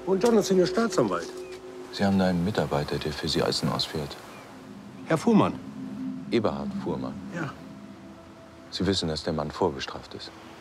Und dann ist Senior Staatsanwalt. Sie haben da einen Mitarbeiter, der für Sie Eisen ausfährt. Herr Fuhrmann. Eberhard Fuhrmann. Ja. Sie wissen, dass der Mann vorbestraft ist.